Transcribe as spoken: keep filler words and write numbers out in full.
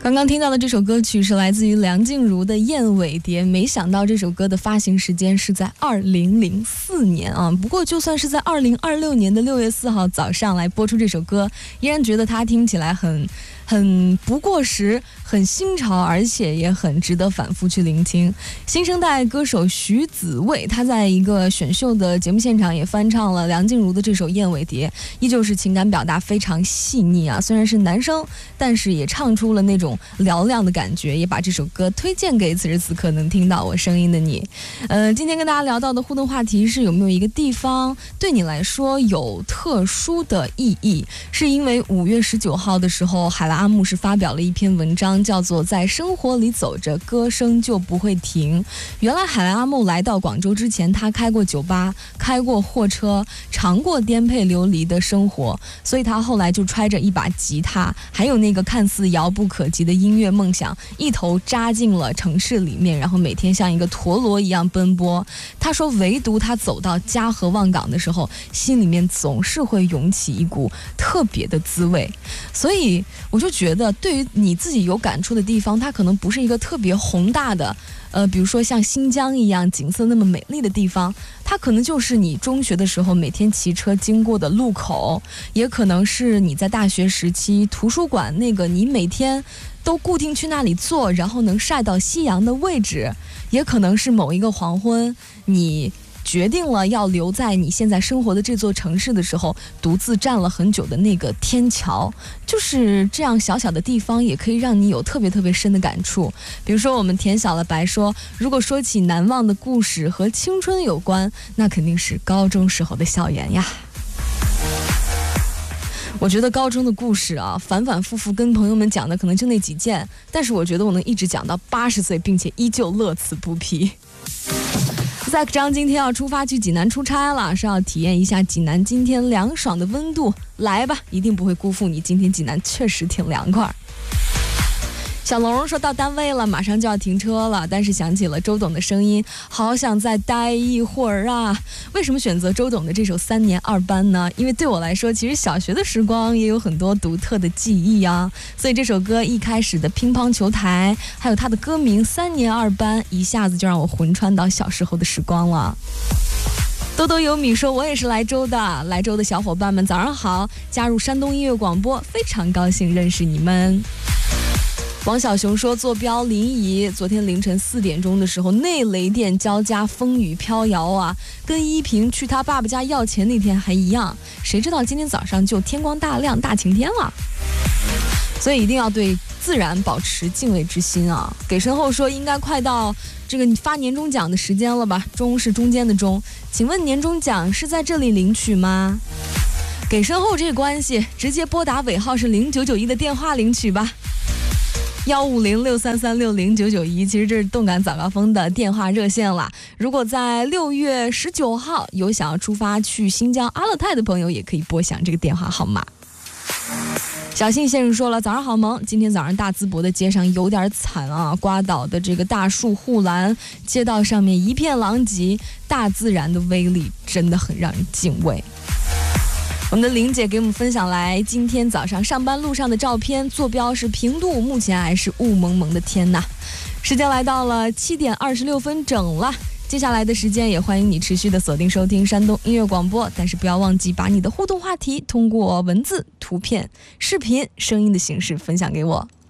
刚刚听到的这首歌曲是来自于梁静茹的《燕尾蝶》，没想到这首歌的发行时间是在二零零四年啊。不过就算是在二零二六年的六月四号早上来播出这首歌，依然觉得它听起来很很不过时，很新潮，而且也很值得反复去聆听。新生代歌手徐子未，他在一个选秀的节目现场也翻唱了梁静茹的这首《燕尾蝶》，依旧是情感表达非常细腻啊。虽然是男生，但是也唱出了那种嘹亮的感觉，也把这首歌推荐给此时此刻能听到我声音的你。呃，今天跟大家聊到的互动话题是，有没有一个地方对你来说有特殊的意义？是因为五月十九号的时候，海拉阿木是发表了一篇文章，叫做《在生活里走着，歌声就不会停》。原来海拉阿木来到广州之前，他开过酒吧，开过货车，尝过颠沛流离的生活，所以他后来就揣着一把吉他，还有那个看似遥不可及的音乐梦想，一头扎进了城市里面，然后每天像一个陀螺一样奔波。他说唯独他走到嘉禾望岗的时候，心里面总是会涌起一股特别的滋味。所以我就觉得对于你自己有感触的地方，它可能不是一个特别宏大的呃，比如说像新疆一样景色那么美丽的地方，它可能就是你中学的时候每天骑车经过的路口，也可能是你在大学时期图书馆那个你每天都固定去那里坐，然后能晒到夕阳的位置，也可能是某一个黄昏，你决定了要留在你现在生活的这座城市的时候，独自站了很久的那个天桥。就是这样小小的地方也可以让你有特别特别深的感触。比如说我们田小了白说，如果说起难忘的故事和青春有关，那肯定是高中时候的校园呀。我觉得高中的故事啊，反反复复跟朋友们讲的可能就那几件，但是我觉得我能一直讲到八十岁，并且依旧乐此不疲。Zack 张今天要出发去济南出差了，是要体验一下济南今天凉爽的温度。来吧，一定不会辜负你，今天济南确实挺凉快。小龙说到单位了，马上就要停车了，但是想起了周董的声音，好想再待一会儿啊。为什么选择周董的这首三年二班呢？因为对我来说，其实小学的时光也有很多独特的记忆啊。所以这首歌一开始的乒乓球台，还有它的歌名三年二班，一下子就让我魂穿到小时候的时光了。兜兜有米说，我也是莱州的，莱州的小伙伴们早上好，加入山东音乐广播，非常高兴认识你们。王小熊说，坐标临沂，昨天凌晨四点钟的时候，内雷电交加，风雨飘摇啊，跟依萍去他爸爸家要钱那天还一样。谁知道今天早上就天光大亮，大晴天了。所以一定要对自然保持敬畏之心啊。给身后说，应该快到这个发年终奖的时间了吧？中是中间的中，请问年终奖是在这里领取吗？给身后这个关系，直接拨打尾号是零九九一的电话领取吧。幺五零六三三六零九九一，其实这是动感早高峰的电话热线了。如果在六月十九号有想要出发去新疆阿勒泰的朋友，也可以拨响这个电话号码。小信先生说了，早上好萌，今天早上大淄博的街上有点惨啊，刮倒的这个大树护栏，街道上面一片狼藉，大自然的威力真的很让人敬畏。我们的玲姐给我们分享来今天早上上班路上的照片，坐标是平度，目前还是雾蒙蒙的天呐。时间来到了七点二十六分整了，接下来的时间也欢迎你持续的锁定收听山东音乐广播，但是不要忘记把你的互动话题通过文字、图片、视频、声音的形式分享给我。